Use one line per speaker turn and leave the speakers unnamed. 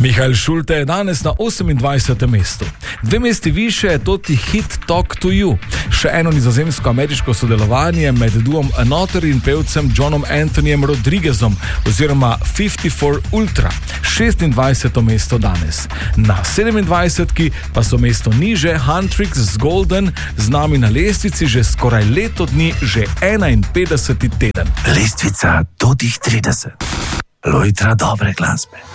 Mihael Schulte je danes na 28. mestu. 2 mesti više je toti hit Talk to You. Še eno nizozemsko-ameriško sodelovanje med duom Another in pevcem Johnom Anthonyjem Rodriguezom oziroma 54 Ultra. 26. mesto danes. Na 27. pa so mesto niže Huntrix z Golden, z nami na lestvici že skoraj leto dni, že 51. teden.
Lestvica do tih 30. Lojtra dobre glasbe.